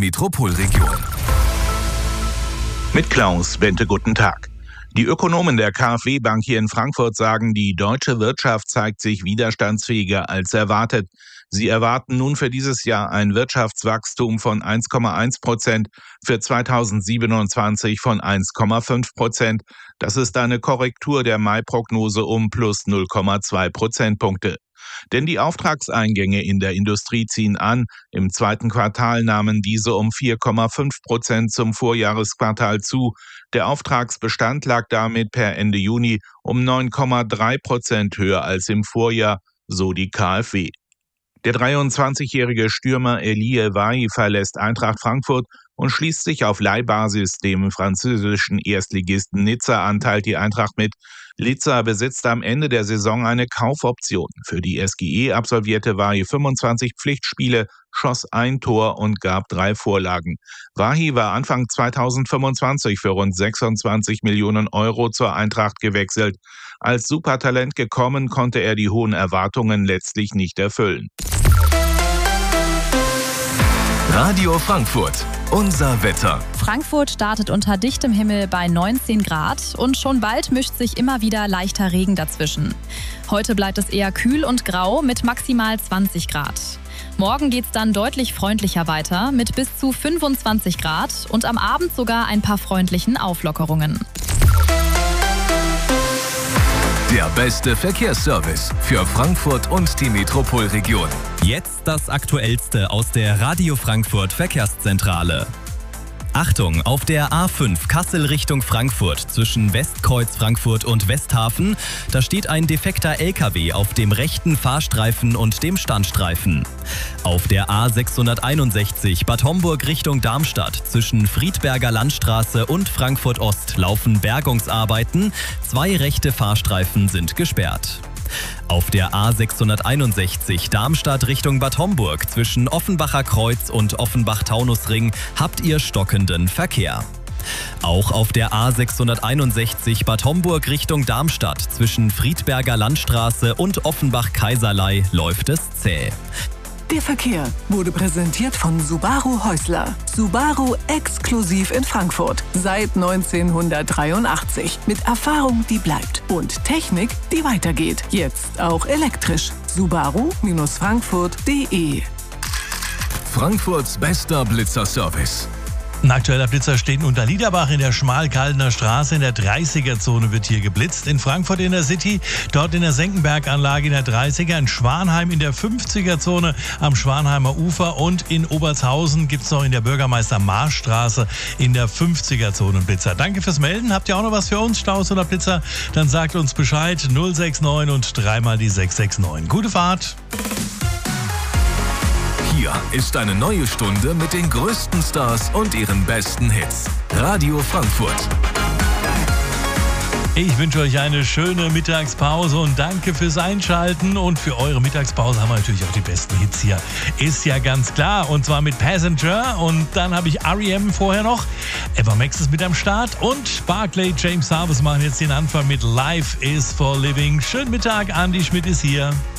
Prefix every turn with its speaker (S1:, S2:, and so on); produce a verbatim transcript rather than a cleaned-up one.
S1: Metropolregion.
S2: Mit Klaus Bente, guten Tag. Die Ökonomen der KfW Bank hier in Frankfurt sagen, die deutsche Wirtschaft zeigt sich widerstandsfähiger als erwartet. Sie erwarten nun für dieses Jahr ein Wirtschaftswachstum von eins Komma eins Prozent, für zweitausendsiebenundzwanzig von eins Komma fünf Prozent. Das ist eine Korrektur der Mai-Prognose um plus null Komma zwei Prozentpunkte. Denn die Auftragseingänge in der Industrie ziehen an. Im zweiten Quartal nahmen diese um vier Komma fünf Prozent zum Vorjahresquartal zu. Der Auftragsbestand lag damit per Ende Juni um neun Komma drei Prozent höher als im Vorjahr, so die KfW. Der dreiundzwanzigjährige Stürmer Elie Wahi verlässt Eintracht Frankfurt und schließt sich auf Leihbasis dem französischen Erstligisten Nizza an, teilt die Eintracht mit. Nizza besitzt am Ende der Saison eine Kaufoption. Für die S G E absolvierte Wahi fünfundzwanzig Pflichtspiele, schoss ein Tor und gab drei Vorlagen. Wahi war Anfang zweitausendfünfundzwanzig für rund sechsundzwanzig Millionen Euro zur Eintracht gewechselt. Als Supertalent gekommen, konnte er die hohen Erwartungen letztlich nicht erfüllen.
S1: Radio Frankfurt, unser Wetter.
S3: Frankfurt startet unter dichtem Himmel bei neunzehn Grad und schon bald mischt sich immer wieder leichter Regen dazwischen. Heute bleibt es eher kühl und grau mit maximal zwanzig Grad. Morgen geht's dann deutlich freundlicher weiter mit bis zu fünfundzwanzig Grad und am Abend sogar ein paar freundlichen Auflockerungen.
S1: Der beste Verkehrsservice für Frankfurt und die Metropolregion.
S4: Jetzt das Aktuellste aus der Radio Frankfurt Verkehrszentrale. Achtung, auf der A fünf Kassel Richtung Frankfurt zwischen Westkreuz Frankfurt und Westhafen, da steht ein defekter L K W auf dem rechten Fahrstreifen und dem Standstreifen. Auf der A sechshunderteinundsechzig Bad Homburg Richtung Darmstadt zwischen Friedberger Landstraße und Frankfurt Ost laufen Bergungsarbeiten, zwei rechte Fahrstreifen sind gesperrt. Auf der A sechshunderteinundsechzig Darmstadt Richtung Bad Homburg zwischen Offenbacher Kreuz und Offenbach-Taunusring habt ihr stockenden Verkehr. Auch auf der A sechshunderteinundsechzig Bad Homburg Richtung Darmstadt zwischen Friedberger Landstraße und Offenbach-Kaiserlei läuft es zäh.
S5: Der Verkehr wurde präsentiert von Subaru Häusler. Subaru exklusiv in Frankfurt. Seit neunzehnhundertdreiundachtzig. Mit Erfahrung, die bleibt. Und Technik, die weitergeht. Jetzt auch elektrisch. Subaru Frankfurt punkt de.
S1: Frankfurts bester Blitzerservice.
S6: Ein aktueller Blitzer steht in Unterliederbach in der Schmalkaldener Straße. In der dreißiger-Zone wird hier geblitzt. In Frankfurt in der City, dort in der Senckenberg-Anlage in der dreißiger. In Schwanheim in der fünfziger-Zone am Schwanheimer Ufer. Und in Obertshausen gibt es noch in der Bürgermeister-Marsch-Straße in der fünfziger-Zone Blitzer. Danke fürs Melden. Habt ihr auch noch was für uns, Staus oder Blitzer? Dann sagt uns Bescheid. null sechs neun und dreimal die sechs sechs neun. Gute Fahrt.
S1: Hier ist eine neue Stunde mit den größten Stars und ihren besten Hits. Radio Frankfurt.
S6: Ich wünsche euch eine schöne Mittagspause und danke fürs Einschalten. Und für eure Mittagspause haben wir natürlich auch die besten Hits hier. Ist ja ganz klar. Und zwar mit Passenger. Und dann habe ich R E M vorher noch. Eva Max ist mit am Start. Und Barclay James Harvest machen jetzt den Anfang mit Life is for Living. Schönen Mittag, Andi Schmidt ist hier.